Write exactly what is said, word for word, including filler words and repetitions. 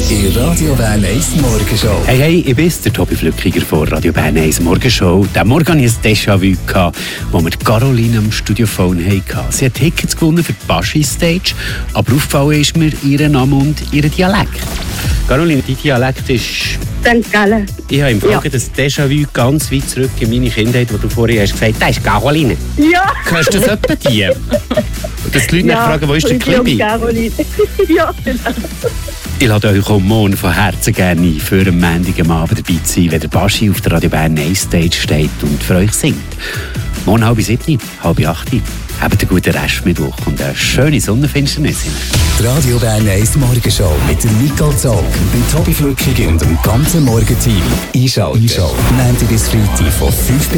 in Radio Bern eins Morgenshow. Hey, hey, ich bin der Tobi Flückiger von Radio Bern eins Morgenshow. Diesen Morgen hatte ich ein Déjà-vu, wo wir Caroline am Studiophone hatten. Sie hat Tickets gewonnen für die Baschi-Stage, aber aufgefallen ist mir ihr Name und ihr Dialekt. Caroline, dein Dialekt ist... Sankt Gallen. Ich habe im Frage Ja. das Déjà-vu ganz weit zurück in meine Kindheit, wo du vorhin hast gesagt, das ist Caroline. Ja. Hörst du das etwa die? Dass die Leute nicht fragen, wo ist der Klibi? Caroline. Ja, genau. Ich lade euch auch morgen von Herzen gerne ein, für am Montag am Abend dabei zu sein, wenn der Baschi auf der Radio Bern eins Stage steht und für euch singt. Morgen halb sieben, halb acht. Habt einen guten Restmittwoch und eine schöne Sonnenfinsternis. Die Radio Bern eins Morgenshow mit dem Nicole Zog, dem Tobi Flückiger und dem ganzen Morgenteam. Einschalten. Einschalten. Montag bis Freitag von fünf bis